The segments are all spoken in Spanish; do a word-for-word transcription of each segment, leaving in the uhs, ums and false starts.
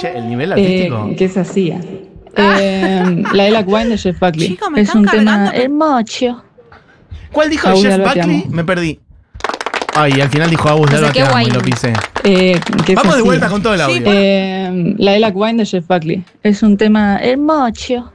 Che, el nivel artístico. Eh, ¿Qué se hacía? Eh, la Lilac Wine de Jeff Buckley. Chico, me es están un tema cargando. hermoso. ¿Cuál dijo Agus Jeff de Alba, te Buckley? amo. Me perdí. Ay, al final dijo Agus de No sé Alba, qué te amo, y wine. lo pisé. Eh, ¿qué Vamos se de vuelta hacía? con todo el audio. Sí, Eh, la Lilac Wine de Jeff Buckley. Es un tema hermoso.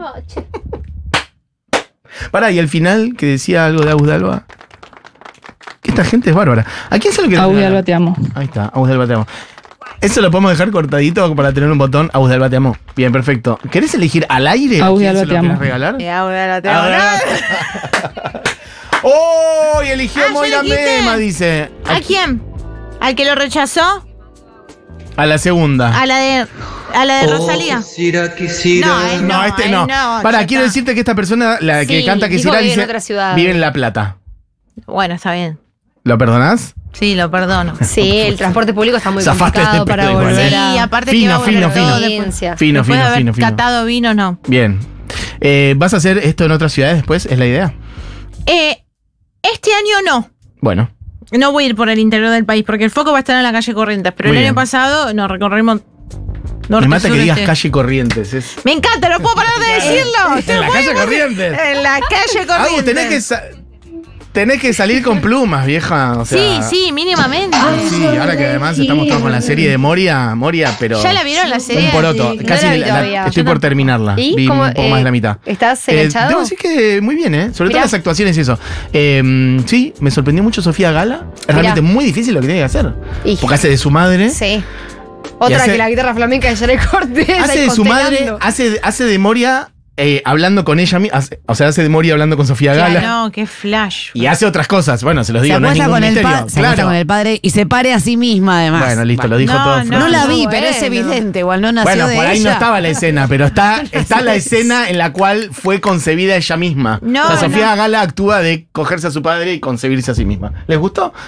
Pará, y al final que decía algo de Agus de Alba. Que esta gente es bárbara. ¿A quién se lo quiere Agus de regalar? Alba, te amo. Ahí está, Agus de Alba, te amo. Eso lo podemos dejar cortadito para tener un botón. Agus de Alba, te amo. Bien, perfecto. ¿Querés elegir al aire a Agus de quién Alba, se lo te amo. querés regalar? Eh, ahora te Agus de amo. Alba. ¡Oh! Y eligió Ah, ¿ya Moira elegiste? Mema, dice. ¿A quién? ¿Al que lo rechazó? A la segunda. ¿A la de, a la de Rosalía? Quisiera, quisiera. No, él No, este él no. no, Pará, ya quiero está. decirte que esta persona, la que Sí, canta que dijo será, que vive en dice. otra ciudad. Vive en La Plata. Bueno, está bien. ¿Lo perdonás? Sí, lo perdono. Sí, el transporte público está muy Zafaste complicado este para pedo igual, volver ¿eh? a... Sí, aparte Fino, que va a volver fino, todo fino. después- Experiencia. Fino, después de fino, haber fino, fino. catado vino, no. Bien. Eh, ¿Vas a hacer esto en otras ciudades después? ¿Es la idea? Eh, este año no. Bueno. No voy a ir por el interior del país porque el foco va a estar en la calle Corrientes. Pero Muy el bien. año pasado nos recorrimos. Norte, Me mata sur, que digas este. calle Corrientes. Es... Me encanta, no puedo parar de decirlo. Estoy En la muy calle aburrida. Corrientes. En la calle Corrientes. Agus, tenés que, sa- tenés que salir con plumas, vieja. O sea, sí, sí, mínimamente. Sí, ahora que además estamos todos con la serie de Moria, Moria, pero. ¿Ya la vieron la serie? Un poroto. Sí, no Casi la vi la- todavía. estoy Yo por no. terminarla. ¿Y Vi cómo, un poco eh, más de la mitad. ¿Estás Eh, enganchado? debo decir que muy bien, ¿eh? Sobre Mirá. todo las actuaciones y eso. Eh, sí, me sorprendió mucho Sofía Gala. Es Mirá. realmente muy difícil lo que tiene que hacer. Y- Porque hace de su madre. Sí. Otra hace- que la guitarra flamenca de Jared Cortés. Hace ahí de su madre, constelando. hace, hace de Moria eh, hablando con ella misma. O sea, hace de Moria hablando con Sofía Gala. Ya no, qué flash. Y hace otras cosas. Bueno, se los Se digo, no es acuesta ningún con, el misterio. pa- se acuesta Claro. con el padre y se pare a sí misma, además. Bueno, listo, lo dijo No, todo. no, Fran. No la vi, Bueno. pero es evidente. Igual no nació Bueno, de por ahí ella. no estaba la escena, pero está, está la escena en la cual fue concebida ella misma. No, o sea, Sofía no. Gala actúa de cogerse a su padre y concebirse a sí misma. ¿Les gustó?